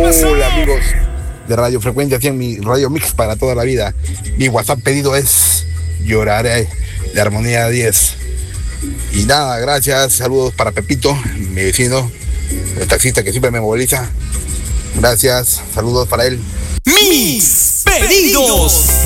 Hola amigos de Radio Frecuencia 100, mi radio mix para toda la vida. Mi WhatsApp pedido es Lloraré de Armonía 10. Y nada, gracias, saludos para Pepito, mi vecino, el taxista que siempre me moviliza. Gracias, saludos para él. Mis pedidos.